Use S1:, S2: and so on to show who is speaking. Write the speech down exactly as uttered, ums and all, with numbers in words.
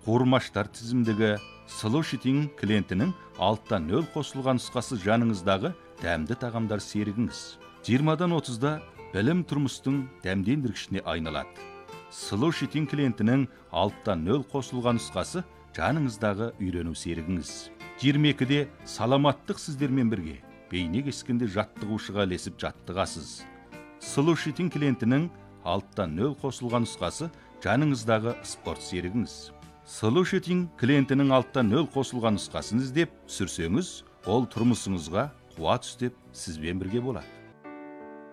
S1: қуырмаштар тізімдігі Solution клиентінің алттан нөл қосылған нұсқасы жаныңыздағы дәмді тағамдар серігіңіз. жиырмадан отызда білім тұрмыстың дәмдендіргішіне айналады. Solution клиентінің алттан нөл қосылған нұсқасы жаныңыздағы үйрену серігіңіз. жиырма екіде саламаттық сіздермен бірге бейне кескенде жаттығушыға ілесіп жаттығасыз. Solution клиентінің алттан нөл қосылған нұсқасы жаныңыздағы спорт серігіңіз. Solution клиентінің алттан нөл қосылған нұсқасын іздеп сүрсеңіз, ол тұрмысыңызға қуат үстеп сізбен бірге болады.